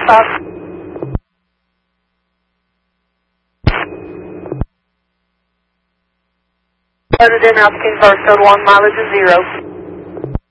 President Hopkins, our total on mileage is 0.